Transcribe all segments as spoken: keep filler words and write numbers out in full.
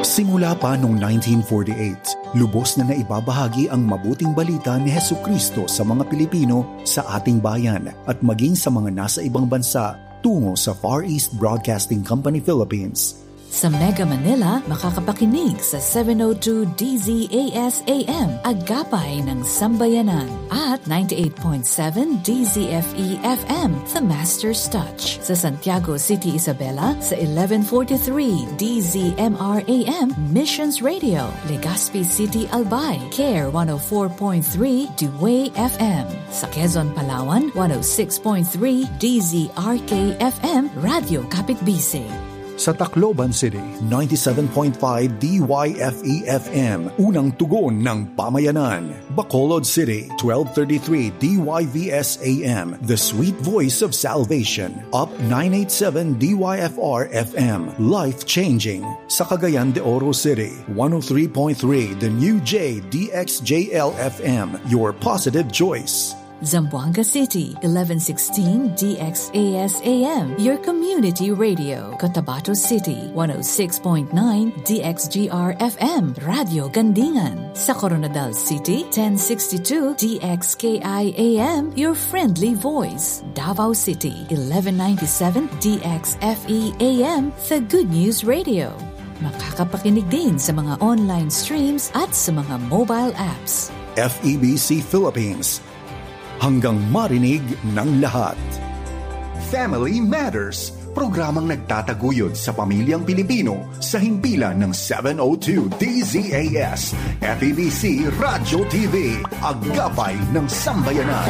Simula pa noong nineteen forty-eight, lubos na naibabahagi ang mabuting balita ni Hesukristo sa mga Pilipino sa ating bayan at maging sa mga nasa ibang bansa tungo sa Far East Broadcasting Company Philippines. Sa Mega Manila, makakapakinig sa seven oh two D Z A S A M, Agapay ng Sambayanan, at ninety-eight point seven D Z F E F M, The Master's Touch. Sa Santiago City, Isabela, sa eleven forty-three D Z M R A M, Missions Radio. Legazpi City, Albay, Care one oh four point three Dewey F M. Sa Quezon, Palawan, one oh six point three D Z R K F M, Radio Kapitbisig. Sa Tacloban City, ninety-seven point five D Y F E F M, unang tugon ng pamayanan. Bacolod City, twelve thirty-three D Y V S A M, the sweet voice of salvation. Up nine eighty-seven D Y F R F M, life-changing. Sa Cagayan de Oro City, one oh three point three The New J D X J L F M, your positive choice. Zamboanga City, eleven sixteen D X A S A M, your community radio. Cotabato City, one oh six point nine D X G R F M, Radio Gandingan. Sa Coronadal City, ten sixty-two D X K I A M, your friendly voice. Davao City, eleven ninety-seven D X F E A M, The Good News Radio. Makakapakinig din sa mga online streams at sa mga mobile apps. F E B C Philippines, hanggang marinig ng lahat. Family Matters, programang nagtataguyod sa pamilyang Pilipino sa himpilan ng seven oh two D Z A S, F E B C Radyo T V, Agapay ng Sambayanan.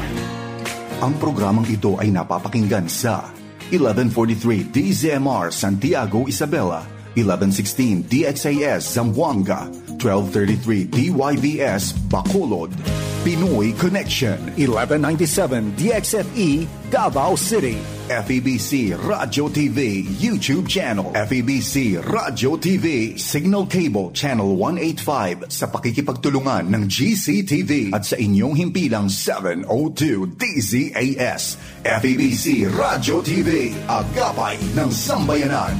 Ang programang ito ay napapakinggan sa eleven forty-three D Z M R Santiago, Isabela, eleven sixteen D X A S Zamboanga, twelve thirty-three D Y V S Bacolod. Pinoy Connection, eleven ninety-seven D X F E Davao City. F E B C Radyo T V YouTube channel, F E B C Radyo T V Signal Cable Channel one eighty-five sa pakikipagtulungan ng G C T V at sa inyong himpilang seven oh two D Z A S. F E B C Radyo T V, Agapay ng Sambayanan.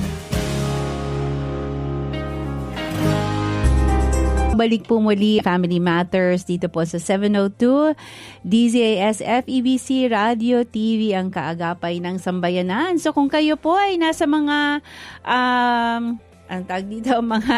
Balik po muli Family Matters dito po sa seven oh two D Z A S F E B C Radio T V, ang kaagapay ng Sambayanan. So kung kayo po ay nasa mga um, ang tag dito mga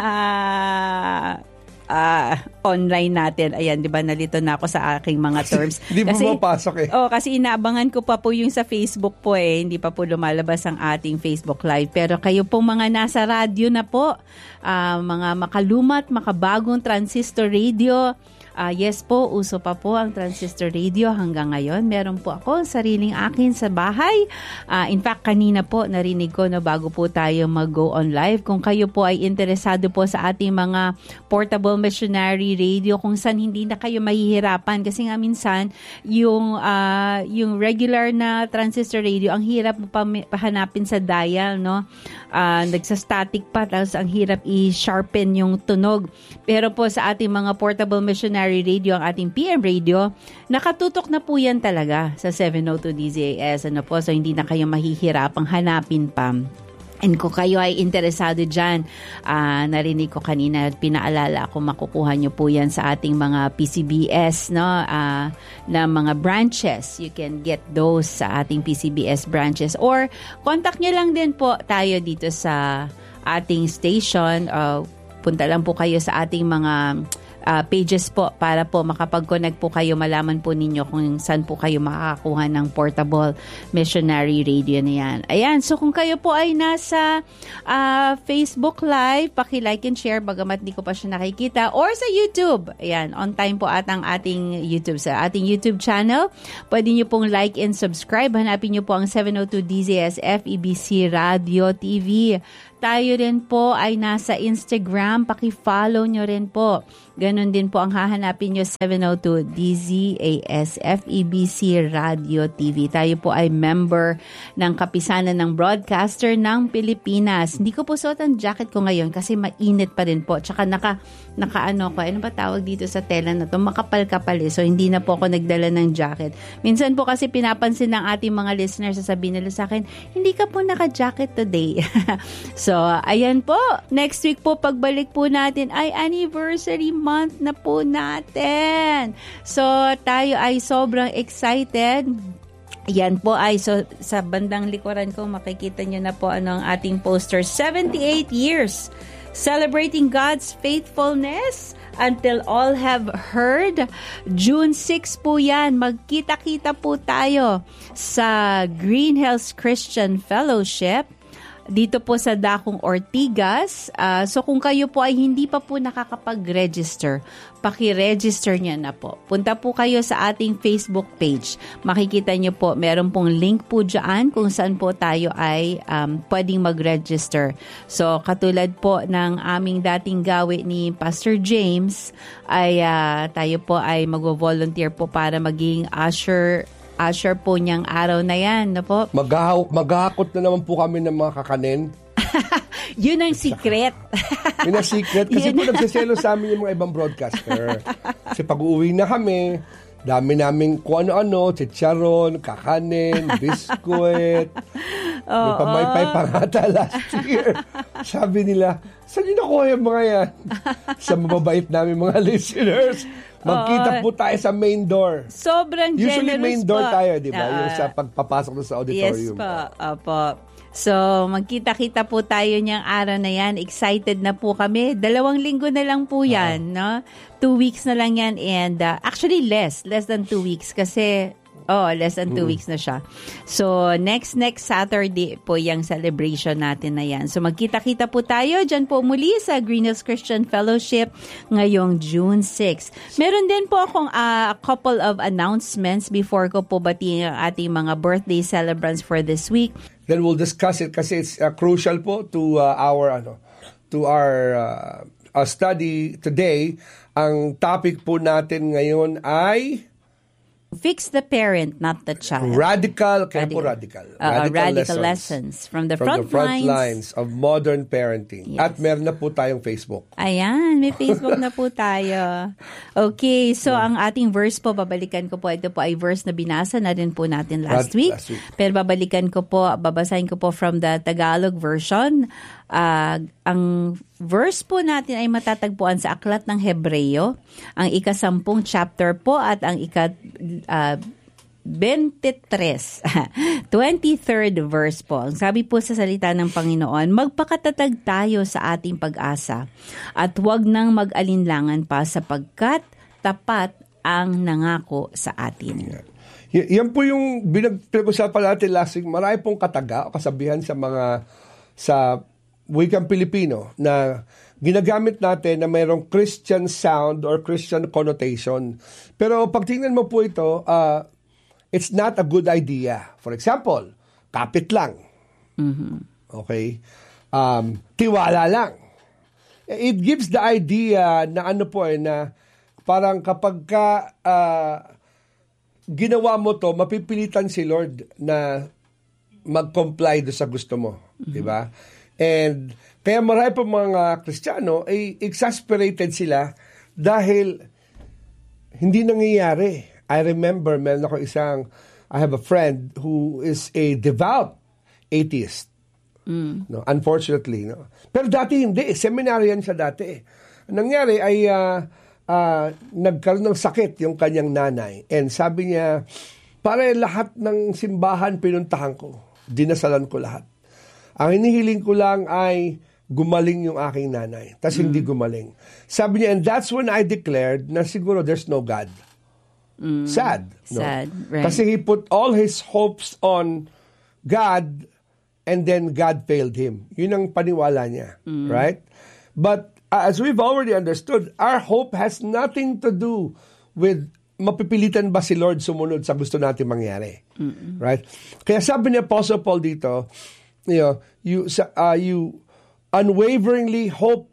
uh, online natin, ayan, di ba, nalito na ako sa aking mga terms. Hindi mo mapasok eh. Oh, kasi inaabangan ko pa po yung sa Facebook po eh. Hindi pa po lumalabas ang ating Facebook Live. Pero kayo pong mga nasa radyo na po, uh, mga makalumat, makabagong transistor radio, Uh, yes po, uso pa po ang transistor radio hanggang ngayon. Meron po ako sariling akin sa bahay. Uh, in fact, kanina po narinig ko na bago po tayo mag-go on live. Kung kayo po ay interesado po sa ating mga portable missionary radio, kung saan hindi na kayo mahihirapan. Kasi nga minsan, yung, uh, yung regular na transistor radio, ang hirap mo pa pahanapin sa dial, no? Uh, nagsa-static pa, tapos ang hirap i-sharpen yung tunog. Pero po sa ating mga portable missionary radio, ang ating P M radio, nakatutok na po yan talaga sa seven oh two D Z A S. Ano po, so hindi na kayo mahihirapang hanapin pa. And kung kayo ay interesado dyan, uh, narinig ko kanina, pinaalala ako, makukuha nyo po yan sa ating mga P C B S, no? Uh, na mga branches. You can get those sa ating P C B S branches. Or contact nyo lang din po tayo dito sa ating station. Uh, punta lang po kayo sa ating mga Uh, pages po para po makapag-connect po kayo, malaman po ninyo kung saan po kayo makakakuha ng portable missionary radio na yan. Ayan, so kung kayo po ay nasa uh, Facebook Live, paki-like and share bagamat di ko pa siya nakikita, or sa YouTube. Ayan, on time po at ang ating YouTube. Sa ating YouTube channel, pwede nyo pong like and subscribe. Hanapin nyo po ang seven oh two D Z S F E B C Radio T V. Tayo rin po ay nasa Instagram, paki-follow nyo rin po. Ganon din po ang hahanapin nyo, seven oh two D Z A S F E B C Radio T V. Tayo po ay member ng Kapisanan ng Broadcaster ng Pilipinas. Hindi ko po suot ang jacket ko ngayon kasi mainit pa rin po. Tsaka naka, naka ano ko, ano ba tawag dito sa tela na to? Makapal-kapal eh. So hindi na po ako nagdala ng jacket. Minsan po kasi pinapansin ng ating mga listeners, sasabihin nila sa akin, hindi ka po naka-jacket today. So So, ayan po. Next week po, pagbalik po natin ay anniversary month na po natin. So, tayo ay sobrang excited. Yan po ay so, sa bandang likuran ko, makikita nyo na po ano ang ating poster. seventy-eight years celebrating God's faithfulness until all have heard. June sixth po yan. Magkita-kita po tayo sa Green Hills Christian Fellowship dito po sa Dakong Ortigas. Uh, so kung kayo po ay hindi pa po nakakapag-register, paki-register niya na po. Punta po kayo sa ating Facebook page. Makikita niyo po, meron pong link po dyan kung saan po tayo ay um, pwedeng mag-register. So katulad po ng aming dating gawi ni Pastor James, ay uh, tayo po ay mag-volunteer po para maging usher Usher po niyang araw na yan, na po. Maghahaw, maghahakot na naman po kami ng mga kakanin. Yun ang secret. Yun ang secret. Kasi Yun. po nagsiselo sa amin yung mga ibang broadcaster. Kasi pag uuwi na kami, dami namin kung ano-ano, chicharon, kakanin, biskuit. May pamaypay pa nga ata last year. Sabi nila, saan nyo nakuha yung mga yan? Sa mababait namin mga listeners. Magkita po tayo sa main door. Sobrang generous po. Usually main door tayo, di ba? Uh, yung sa pagpapasok na sa auditorium. Yes po. Opo. So, magkita-kita po tayo niyang araw na yan. Excited na po kami. Dalawang linggo na lang po yan, uh-huh. no? Two weeks na lang yan. And uh, actually, less. Less than two weeks. Kasi, oh, less than two mm. weeks na siya. So, next, next Saturday po yung celebration natin na yan. So, magkita-kita po tayo dyan po muli sa Green Hills Christian Fellowship ngayong June sixth. Meron din po akong uh, a couple of announcements before ko po batiin ang ating mga birthday celebrants for this week. Then we'll discuss it kasi it's uh, crucial po to uh, our ano to our uh, uh, study today. Ang topic po natin ngayon ay Fix the parent, not the child. Radical, kaya po radical. Uh, radical, radical lessons, lessons from the from front, the front lines. lines of modern parenting. Yes. At meron na po tayong Facebook. Ayan, may Facebook na po tayo. Okay, so yeah. Ang ating verse po, babalikan ko po. Ito po ay verse na binasa na rin po natin last, week. last week. Pero babalikan ko po, babasahin ko po from the Tagalog version. Uh, ang verse po natin ay matatagpuan sa Aklat ng Hebreo, ang ikasampung chapter po at ang ika uh, twenty-tres, twenty-third verse po. Ang sabi po sa salita ng Panginoon, magpakatatag tayo sa ating pag-asa at huwag nang mag-alinlangan pa sapagkat tapat ang nangako sa atin. Yeah. Y- yan po yung pinag-usapan natin last week. Marami pong kataga o kasabihan sa mga sa wikang Pilipino na ginagamit natin na mayroong Christian sound or Christian connotation. Pero pag tingnan mo po ito, uh, it's not a good idea. For example, kapit lang. Mm-hmm. Okay? Um, tiwala lang. It gives the idea na ano po eh, na parang kapag ka uh, ginawa mo to, mapipilitan si Lord na mag-comply do sa gusto mo. Mm-hmm. Diba? And kaya marami pa mga Kristiyano ay exasperated sila dahil hindi nangyayari. I remember, meron ako isang, I have a friend who is a devout atheist. Mm. No, unfortunately. No? Pero dati hindi. Seminarian siya dati. Ang nangyari ay uh, uh, nagkaroon ng sakit yung kanyang nanay. And sabi niya, para lahat ng simbahan pinuntahan ko. Dinasalan ko lahat. Ang hinihiling ko lang ay gumaling yung aking nanay. Tapos mm. hindi gumaling. Sabi niya, and that's when I declared na siguro there's no God. Mm. Sad. No? Sad, right. Kasi he put all his hopes on God and then God failed him. Yun ang paniwala niya. Mm. Right? But uh, as we've already understood, our hope has nothing to do with mapipilitan ba si Lord sumunod sa gusto natin mangyari. Mm-mm. Right? Kaya sabi ni Apostle Paul dito, you know, you uh, you unwaveringly hope,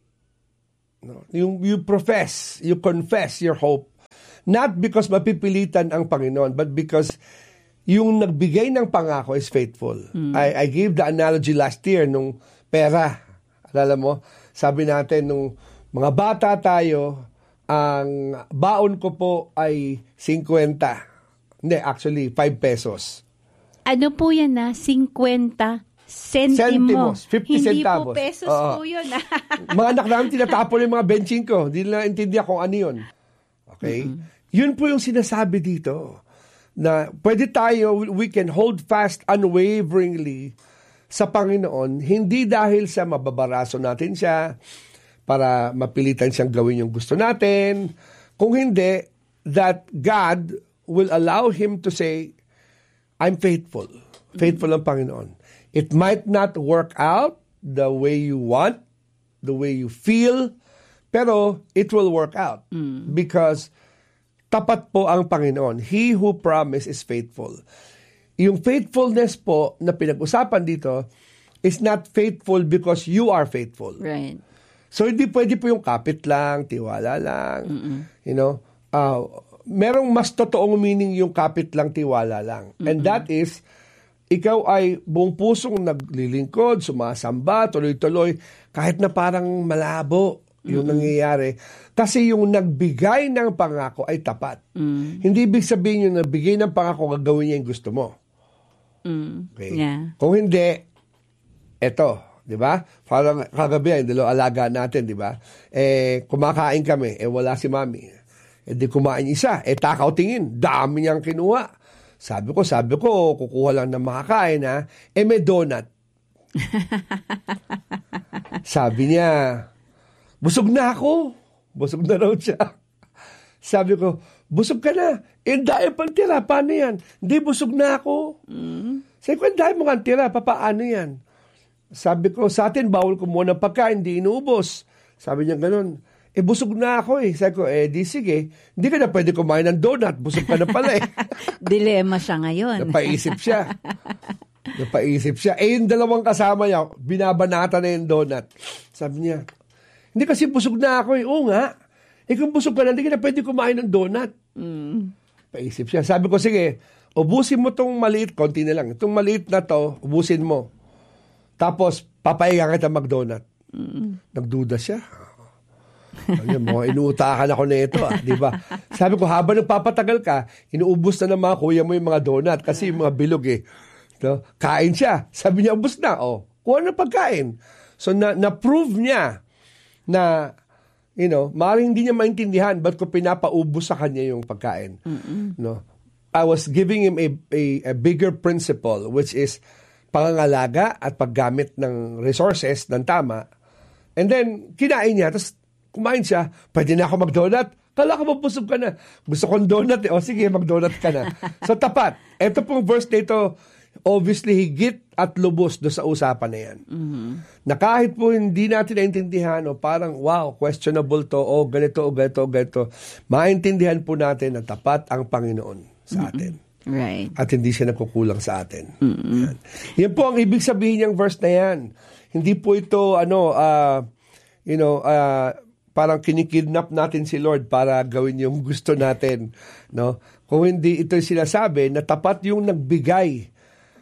no, you you profess, you confess your hope, not because mapipilitan ang Panginoon, but because yung nagbigay ng pangako is faithful. Mm. I I gave the analogy last year nung pera. Alala mo, sabi natin nung mga bata tayo, ang baon ko po ay fifty. Hindi, actually five pesos. Ano po yan na? fifty Centimo. Centimos, fifty Hindi centavos. po pesos Oo. po yun. Mga anak namin, tinatapon yung mga benching ko. Hindi nila intindihan kung ano yun. Okay? Mm-hmm. Yun po yung sinasabi dito. Na pwede tayo, we can hold fast unwaveringly sa Panginoon, hindi dahil sa mababaraso natin siya, para mapilitan siyang gawin yung gusto natin, kung hindi, that God will allow him to say, I'm faithful. Faithful ang Panginoon. It might not work out the way you want, the way you feel, pero it will work out. Mm. Because tapat po ang Panginoon. He who promised is faithful. Yung faithfulness po na pinag-usapan dito is not faithful because you are faithful. Right. So, hindi pwede po yung kapit lang, tiwala lang. Mm-mm. You know, uh, merong mas totoong meaning yung kapit lang, tiwala lang. Mm-mm. And that is, ikaw ay buong pusong naglilingkod, sumasamba, tuloy-tuloy, kahit na parang malabo yung mm-hmm. nangyayari. Kasi yung nagbigay ng pangako ay tapat. Mm. Hindi ibig sabihin yung nagbigay ng pangako, gagawin niya yung gusto mo. Mm. Okay? Yeah. Kung hindi, eto, di ba? Parang kagabi, yung dalawa alaga natin, di ba? Eh, kumakain kami, eh wala si mami. Eh di kumain isa, eh takaw tingin, dami niyang kinuha. Sabi ko, sabi ko, kukuha lang ng makakain, ha? Eh may donut. Sabi niya, busog na ako. Busog na raw siya. Sabi ko, busog ka na. Eh, dahil pang tira, paano yan? Hindi, busog na ako. Mm. Sabi ko, dahil mo kang tira, papaano yan? Sabi ko, sa atin, bawal kumuha ng pagkain, hindi inuubos. Sabi niya ganun. Eh, busog na ako eh. Sabi ko, eh, di sige. Hindi ka na pwede kumain ng donut. Busog ka na pala eh. Dilema siya ngayon. Napaisip siya. Napaisip siya. Eh, yung dalawang kasama niya, binabanata na yung donut. Sabi niya, hindi kasi busog na ako eh. Oo nga. Eh kung busog ka na, hindi ka na pwede kumain ng donut. Mm. Paisip siya. Sabi ko, sige, ubusin mo tong maliit, konti na lang. Itong maliit na to, ubusin mo. Tapos, papahinga kita mag-donut. Mm. Nagduda siya. Ano, mga inuutakan ako na ito, ah, di ba? Sabi ko, habang nagpapatagal ka, inuubos na ng mga kuya mo yung mga donut kasi yung mga bilog eh. So, kain siya. Sabi niya, ubos na. Oh, kuha na pagkain. So, na, na-prove niya na, you know, maaaring hindi niya maintindihan ba't ko pinapaubos sa kanya yung pagkain. Mm-mm. No? I was giving him a, a, a bigger principle, which is pangangalaga at paggamit ng resources ng tama. And then, kinain niya. Tapos, kumain siya. Pwede na ako mag-donut. Kala ko mapusog ka na. Gusto kong donut eh. O sige, mag-donut ka na. So, tapat. Ito pong verse dito, obviously, higit at lubos do sa usapan na yan. Mm-hmm. Na kahit po hindi natin naintindihan o parang, wow, questionable to, o ganito, o ganito, o ganito, maintindihan po natin na tapat ang Panginoon sa atin. Mm-hmm. Right. At hindi siya nagkukulang sa atin. Mm-hmm. Yan. Yan po ang ibig sabihin niyang verse na yan. Hindi po ito, ano, uh, you know, uh, parang kinikidnap natin si Lord para gawin yung gusto natin. No? Kung hindi ito sinasabi na tapat yung nagbigay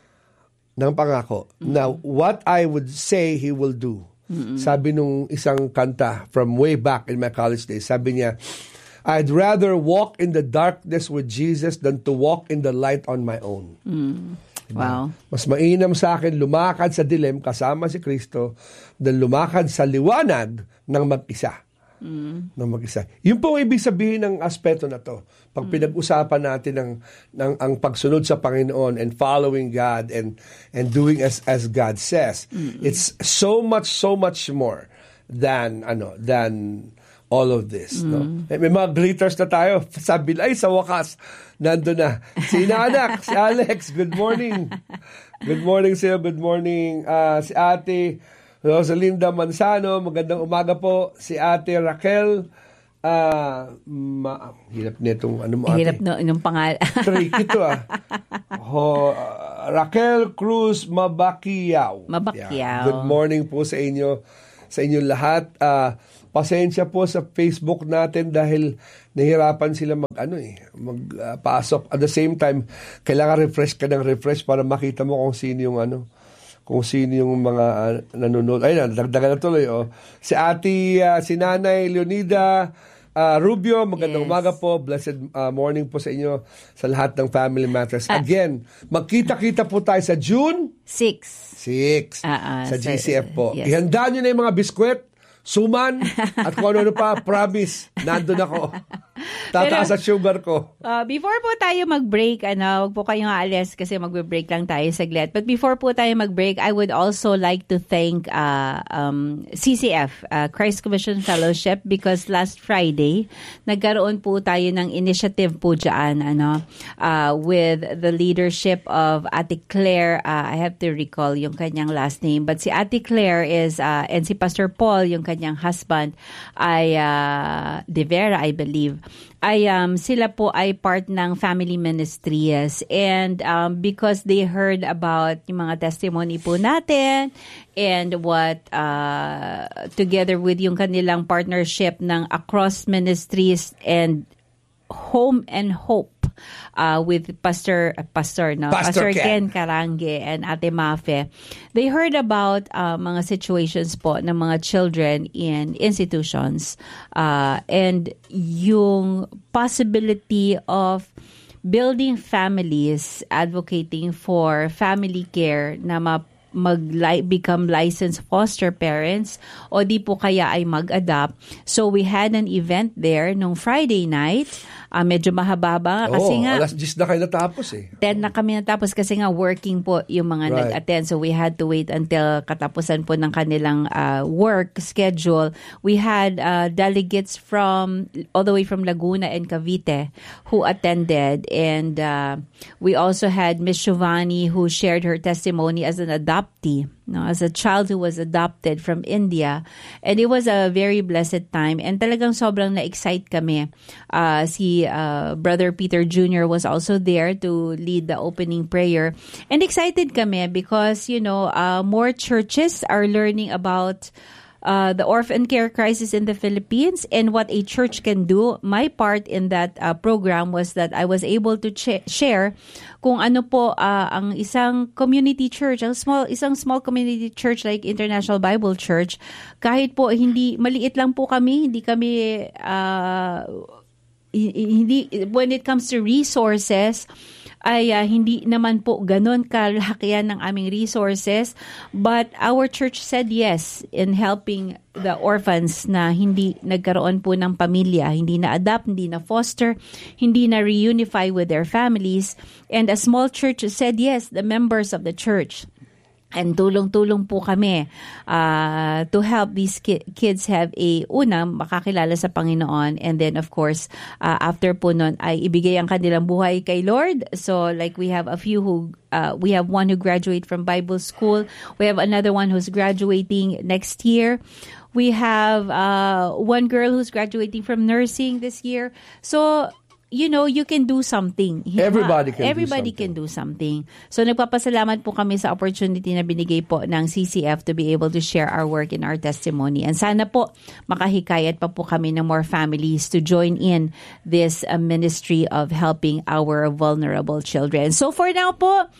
ng pangako. Mm-hmm. Now, what I would say He will do. Mm-hmm. Sabi nung isang kanta from way back in my college days, sabi niya, I'd rather walk in the darkness with Jesus than to walk in the light on my own. Mm. Wow. Mas mainam sa akin lumakad sa dilim kasama si Kristo than lumakad sa liwanag ng mag-isa. Mm. ng mag-isa. Yun po ang ibig sabihin ng aspeto na to. Pag mm. pinag-usapan natin ng, ng ang pagsunod sa Panginoon and following God and and doing as as God says, mm. it's so much so much more than ano than all of this. Mm. No? Eh, may mga greeters na tayo. Sabi, ay sa wakas nando na si Inanak, si Alex. Good morning. Good morning sa'yo. Good morning uh, si Ate Rosalinda Manzano, magandang umaga po. Si Ate Raquel, uh, ma- hirap nitong ano mo ate? Hirap no, yung pangalan. Tricky to ah. Ho, uh, Raquel Cruz Mabakiyaw. Mabakiyaw. Yeah. Good morning po sa inyo, sa inyong lahat. Uh, pasensya po sa Facebook natin dahil nahirapan sila mag ano eh, magpasok. Uh, At the same time, kailangan refresh ka ng refresh para makita mo kung sino yung ano, kung sino yung mga uh, nanonood. Ayun, dagdagan na tuloy. Oh. Si Ate, uh, si Nanay Leonida Uh, Rubio, magandang Yes. umaga po. Blessed uh, morning po sa inyo sa lahat ng Family Matters. Ah. Again, magkita-kita po tayo sa June Six. six Ah, ah, sa so, G C F po. yes. Ihanda nyo na yung mga biskwit, suman, at kung ano-ano pa. Promise, nandun ako. Tataas Pero- at sugar ko. Uh, before po tayo mag-break, ano, wag po kayong aalis kasi mag-break lang tayo saglit. But before po tayo mag-break, I would also like to thank uh, um, C C F, uh, Christ Commission Fellowship, because last Friday, nagkaroon po tayo ng initiative po dyan, ano, uh, with the leadership of Ate Claire. Uh, I have to recall yung kanyang last name. But si Ate Claire is, uh, and si Pastor Paul, yung kanyang husband, ay uh, De Vera, I believe, ay um, sila po ay part ng family ministries, and um, because they heard about yung mga testimony po natin and what uh, together with yung kanilang partnership ng Across Ministries and Home and Hope uh, with Pastor uh, Pastor no Pastor Ken Ken. Karange and Ate Mafe. They heard about uh, mga situations po ng mga children in institutions uh, and yung possibility of building families, advocating for family care na ma mag become licensed foster parents o di po kaya ay mag-adopt. So we had an event there nung Friday night. Uh, medyo mahaba-haba nga kasi Oo, nga alas diyes na kayo natapos eh. ten na kami natapos kasi nga working po yung mga Right. nag-attend. So we had to wait until katapusan po ng kanilang uh, work schedule. We had uh, delegates from all the way from Laguna and Cavite who attended, and uh, we also had Miss Shivani who shared her testimony as an adoptee, no, as a child who was adopted from India. And it was a very blessed time, and talagang sobrang na-excite kami. Uh, si uh, Brother Peter Junior was also there to lead the opening prayer. And excited kami because, you know, uh, more churches are learning about Uh, the orphan care crisis in the Philippines and what a church can do. My part in that uh, program was that I was able to ch- share kung ano po uh, ang isang community church, ang small isang small community church like International Bible Church, kahit po hindi maliit lang po kami, hindi kami uh, hindi when it comes to resources ay uh, hindi naman po ganon kalakihan ng aming resources, but our church said yes in helping the orphans na hindi nagkaroon po ng pamilya, hindi na-adopt, hindi na-foster, hindi na-reunify with their families, and a small church said yes, the members of the church. And tulong-tulong po kami uh, to help these ki- kids have a, una, makakilala sa Panginoon. And then, of course, uh, after po nun, ay ibigay ang kanilang buhay kay Lord. So, like, we have a few who, uh, we have one who graduated from Bible school. We have another one who's graduating next year. We have uh, one girl who's graduating from nursing this year. So, you know, you can do something. Everybody can Everybody do something. can do something. So, nagpapasalamat po kami sa opportunity na binigay po ng C C F to be able to share our work and our testimony. And sana po, makahikayat pa po kami ng more families to join in this uh, ministry of helping our vulnerable children. So, for now po,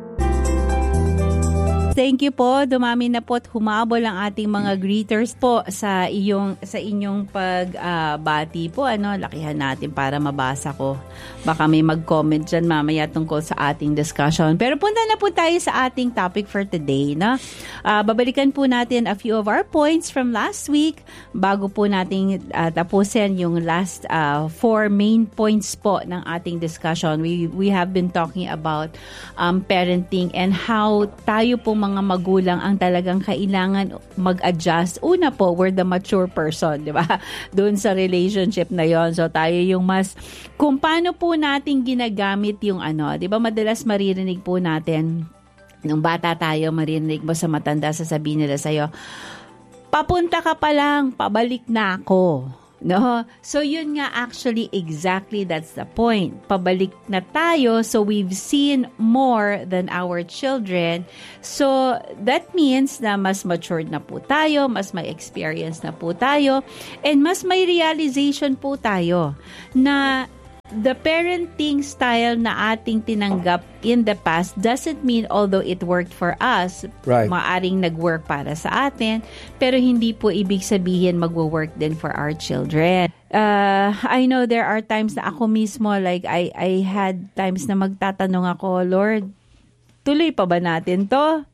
thank you po. Dumami na po at humabol ang ating mga greeters po sa iyong sa inyong pagbati uh, po. Ano, lakihan natin para mabasa ko. Baka may mag-comment dyan mamaya tungkol sa ating discussion. Pero punta na po tayo sa ating topic for today. Na? Uh, babalikan po natin a few of our points from last week bago po natin uh, tapusin yung last uh, four main points po ng ating discussion. We, we have been talking about um, parenting and how tayo po mga magulang ang talagang kailangan mag-adjust. Una po, we're the mature person, di ba? Doon sa relationship na yon. So, tayo yung mas, kung paano po natin ginagamit yung ano, di ba? Madalas maririnig po natin, nung bata tayo, maririnig mo sa matanda, sasabihin nila sa'yo, papunta ka pa lang, pabalik na ako. No? So, yun nga actually exactly that's the point. Pabalik na tayo, so we've seen more than our children. So, that means na mas matured na po tayo, mas may experience na po tayo, and mas may realization po tayo na The parenting style na ating tinanggap in the past doesn't mean although it worked for us, Right. maaring nag-work para sa atin, pero hindi po ibig sabihin magwo-work din for our children. Uh, I know there are times na ako mismo, like I, I had times na magtatanong ako, Lord, tuloy pa ba natin to?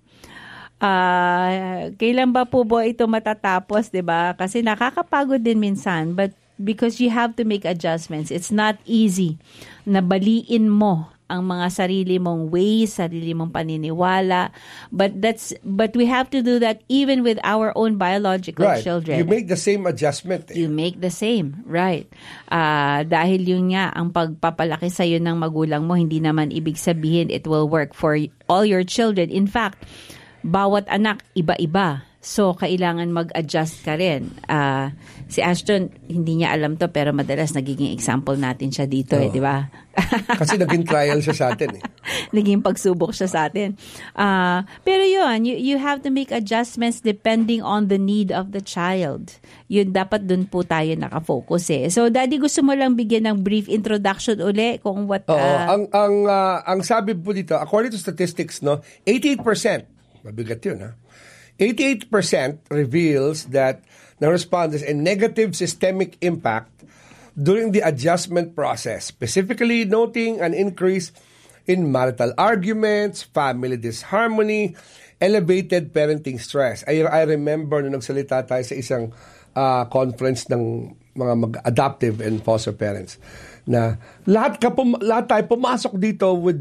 Uh, kailan ba po ba ito matatapos, 'di ba? Kasi nakakapagod din minsan, but because you have to make adjustments. It's not easy na baliin mo ang mga sarili mong ways, sarili mong paniniwala. But that's but we have to do that even with our own biological Right. children. You make the same adjustment. Eh. You make the same, right. Uh, dahil yun nga, ang pagpapalaki sa'yo ng magulang mo, hindi naman ibig sabihin it will work for all your children. In fact, bawat anak, iba-iba. So, kailangan mag-adjust ka rin. Uh, si Ashton, hindi niya alam to, pero madalas nagiging example natin siya dito, oh. eh, di ba? Kasi naging trial siya sa atin. Eh. Naging pagsubok siya sa atin. Uh, pero yun, you, you have to make adjustments depending on the need of the child. Yun, dapat dun po tayo nakafocus eh. So, Daddy, gusto mo lang bigyan ng brief introduction uli kung what... Uh, Oo, ang, ang, uh, ang sabi po dito, according to statistics, no, eighty-eight percent, mabigat yun, ha? eighty-eight percent reveals that the respondents a negative systemic impact during the adjustment process, specifically noting an increase in marital arguments, family disharmony, elevated parenting stress. I, I remember nung nagsalita tayo sa isang uh, conference ng mga mag-adoptive and foster parents na lahat, ka pum- lahat tayo pumasok dito with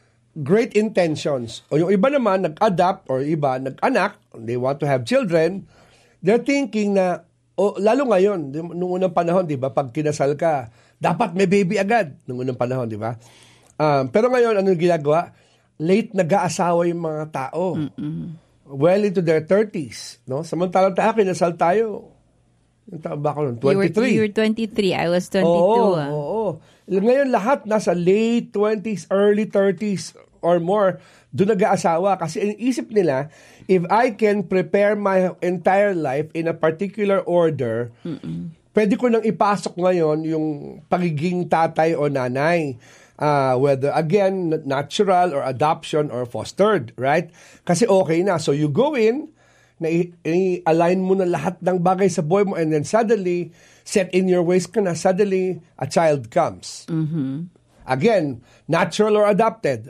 great intentions. O yung iba naman, nag-adapt or iba, nag-anak, they want to have children, they're thinking na, o lalo ngayon, nung unang panahon, di ba, pag kinasal ka, dapat may baby agad, nung unang panahon, di ba? Um, pero ngayon, ano yung ginagawa? Late nag-aasawa yung mga tao. Mm-mm. Well into their thirties. No? Samantalang tayo, kinasal tayo. Yung taon ba ako nun? twenty-three. You were, you were twenty-three, I was twenty-two. Oo, ah. oo. Ngayon lahat nasa late twenties, early thirties or more, doon nag-aasawa. Kasi inisip nila, if I can prepare my entire life in a particular order, Mm-mm. pwede ko nang ipasok ngayon yung pagiging tatay o nanay. Uh, whether, again, natural or adoption or fostered, right? Kasi okay na. So you go in, na i-align mo na lahat ng bagay sa buhay mo, and then suddenly, set in your ways ka na, suddenly, a child comes. Mm-hmm. Again, natural or adopted.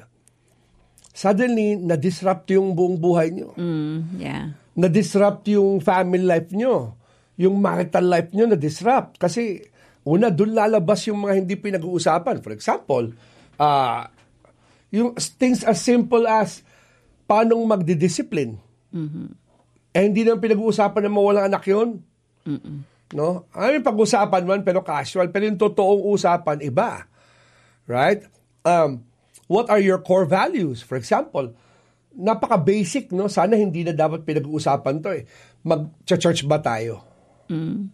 Suddenly, na-disrupt yung buong buhay nyo. Mm, yeah. Na-disrupt yung family life nyo. Yung marital life nyo na-disrupt. Kasi, una, doon lalabas yung mga hindi pinag-uusapan. For example, uh, yung things as simple as paanong magdidiscipline. Mm-hmm. Eh, hindi naman pinag-uusapan na mawalang anak yun. Mm-mm. No? Ay, pag-usapan man, pero casual. Pero yung totoong usapan, iba. Right? Um, what are your core values? For example, napaka-basic, no? Sana hindi na dapat pinag-uusapan to eh. Mag-church ba tayo? Mm.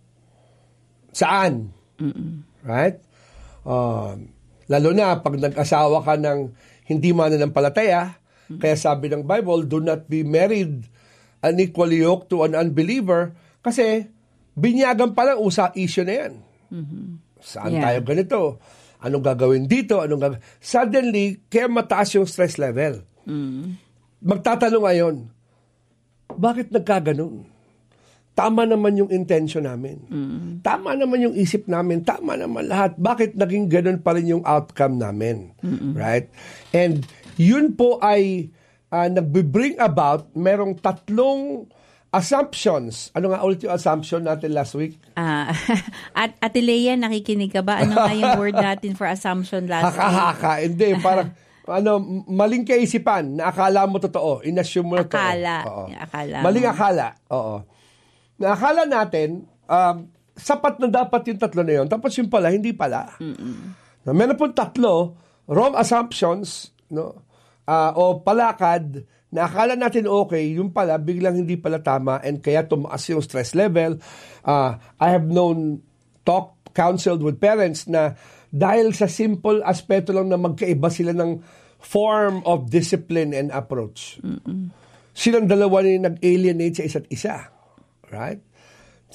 Saan? Mm-mm. Right? Um, lalo na, pag nag-asawa ka ng hindi mananampalataya, mm-hmm. kaya sabi ng Bible, do not be married unequally yoked to an unbeliever, kasi binyagan pa lang, usa issue na yan. Mm-hmm. Saan Yeah. tayo ganito? Anong gagawin dito? Anong gagawin? Suddenly, kaya mataas yung stress level. Mm. Magtatanong ngayon, bakit nagkaganon? Tama naman yung intention namin. Mm. Tama naman yung isip namin. Tama naman lahat. Bakit naging ganon pa rin yung outcome namin? Mm-mm. Right? And yun po ay uh, nagbe-bring about, merong tatlong assumptions. Ano nga ulit yung assumption natin last week? Ah, at Ate Lea, nakikinig ka ba? Ano nga yung word natin for assumption last week? Haka-haka. Hindi, parang ano, maling kaisipan na akala mo totoo. Inassume mo na totoo. Akala. Oo. Akala Maling mo. akala. Oo. Na akala natin, um, sapat na dapat yung tatlo na yun. Tapos yung pala, hindi pala. Na meron pong tatlo, wrong assumptions, no? Uh, o palakad, na akala natin okay, yung pala, biglang hindi pala tama, and kaya tumaas yung stress level. Uh, I have known, talk, counseled with parents na dahil sa simple aspeto lang na magkaiba sila ng form of discipline and approach. Mm-mm. Silang dalawa na nag-alienate sa isa't isa. Right?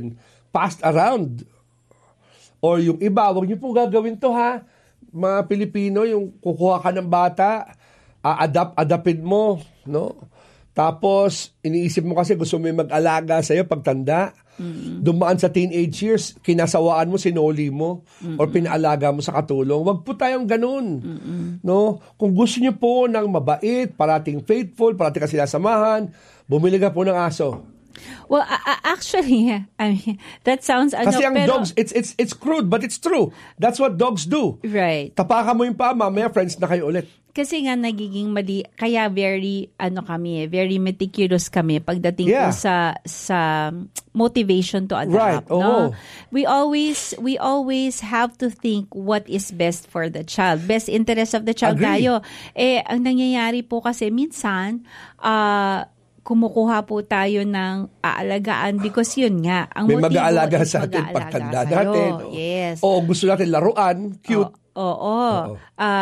children passed around. Or yung iba, huwag niyo po gagawin to ha. Mga Pilipino, yung kukuha ka ng bata, a-adapt, adapin mo, no? Tapos, iniisip mo kasi gusto mo yung mag-alaga sa'yo pagtanda. Mm-hmm. Dumaan sa teenage years, kinasawaan mo, sinoli mo, mm-hmm. or pinaalaga mo sa katulong. Wag po tayong ganun. Mm-hmm. No? Kung gusto niyo po ng mabait, parating faithful, parating ka sila samahan, bumili ka po ng aso. Well, uh, actually, I mean, that sounds... Kasi ano, ang pero, dogs, it's it's it's crude, but it's true. That's what dogs do. Right. Tapakan mo yung paa, mamaya friends na kayo ulit. Kasi nga nagiging mali, kaya very, ano kami, very meticulous kami pagdating Yeah. po sa sa motivation to adapt. Right. No? Oo. We always, we always have to think what is best for the child. Best interest of the child Agree. tayo. Eh, ang nangyayari po kasi minsan, ah, uh, kumukuha po tayo ng aalagaan because yun nga, ang May motibo mag-aalaga is sa atin mag-aalaga pagtanda sa'yo. natin. Yes. O gusto natin laruan, cute. Oo. Oo.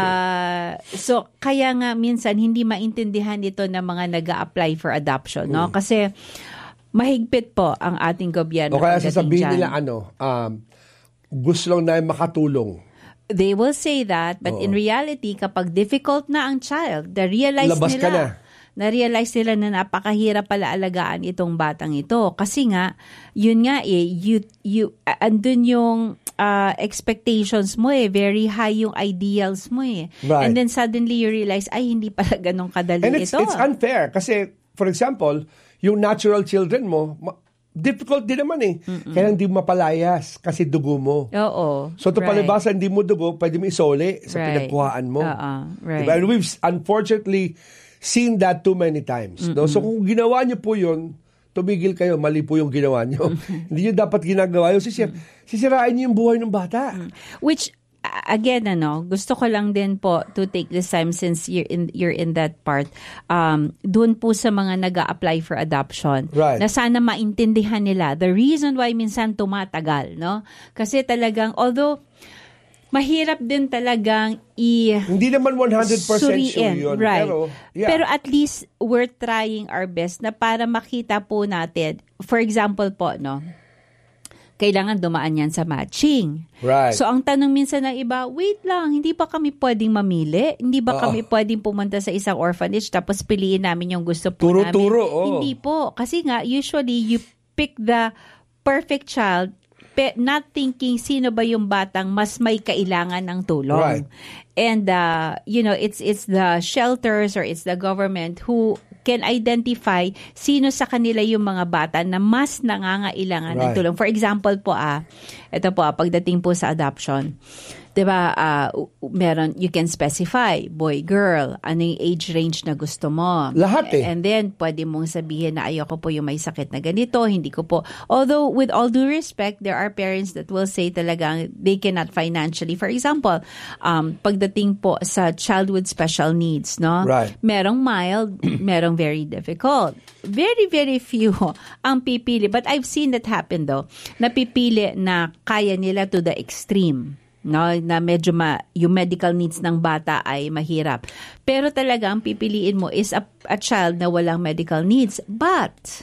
Uh, so, kaya nga minsan hindi maintindihan ito ng mga nag-a-apply for adoption. No? Mm. Kasi mahigpit po ang ating gobyerno. O kaya pagdating sasabihin dyan. nila ano, um, gusto lang na makatulong. They will say that, but Oo. in reality, kapag difficult na ang child, na-realize Labas nila, ka na. na-realize nila na napakahirap pala alagaan itong batang ito. Kasi nga, yun nga eh, you, you, uh, andun yung uh, expectations mo eh, very high yung ideals mo eh. Right. And then suddenly you realize, ay, hindi pala ganun kadali And it's, ito. it's unfair kasi, for example, yung natural children mo, ma- difficult din naman eh. Mm-mm. Kaya hindi mo mapalayas kasi dugo mo. Oo. So, to right. palibasa, hindi mo dugo, pwede mo isole sa Right. pinagkuhaan mo. Uh-uh. Right. Diba? And we've unfortunately seen that too many times. No? So, kung ginawa niyo po yun, tumigil kayo, mali po yung ginawa niyo. Hindi niyo dapat ginagawa yun. Sisir- sisirain niyo yung buhay ng bata. Which, again, ano, gusto ko lang din po to take this time since you're in you're in that part. Um, doon po sa mga nag-a-apply for adoption. Right. Na sana maintindihan nila the reason why minsan tumatagal, no? Kasi talagang, although mahirap din talagang i- Hindi naman one hundred percent sure suriin, yun. right. Pero, yeah. Pero at least we're trying our best na para makita po natin. For example po, no? Kailangan dumaan yan sa matching. Right. So, ang tanong minsan ng iba, wait lang, hindi ba kami pwedeng mamili? Hindi ba Oo. kami pwedeng pumunta sa isang orphanage tapos piliin namin yung gusto po Turo, namin? turo, oh. Hindi po. Kasi nga, usually, you pick the perfect child pe- not thinking sino ba yung batang mas may kailangan ng tulong. Right. And, uh, you know, it's it's the shelters or it's the government who can identify sino sa kanila yung mga bata na mas nangangailangan ng Right. tulong. For example po, ah, ito po, ah, pagdating po sa adoption, diba, uh, meron, you can specify, boy, girl, ano yung age range na gusto mo. Lahat eh. And then, pwede mong sabihin na ayoko po yung may sakit na ganito, hindi ko po. Although, with all due respect, there are parents that will say talagang they cannot financially. For example, um, pagdating po sa child with special needs, no? Right. Merong mild, merong very difficult. Very, very few ang pipili. But I've seen that happen though. Napipili na kaya nila to the extreme. No, na medyo ma, yung medical needs ng bata ay mahirap. Pero talaga ang pipiliin mo is a, a child na walang medical needs. But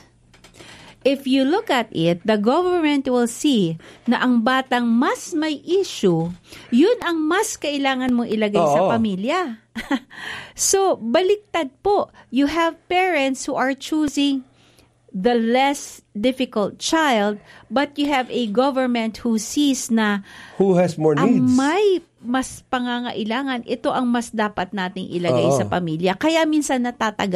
if you look at it, the government will see na ang batang mas may issue, yun ang mas kailangan mo ilagay Oo. sa pamilya. So, baliktad po. You have parents who are choosing the less difficult child, but you have a government who sees na who has more ang needs. may mas pangangailangan, ito ang mas dapat nating ilagay Oo. sa pamilya. Kaya minsan natatagal